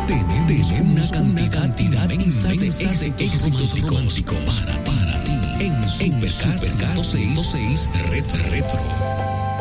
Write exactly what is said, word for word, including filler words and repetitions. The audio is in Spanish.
tenemos una cantidad inmensa de éxitos románticos para, para ti en Supercar ciento seis Retro. Retro.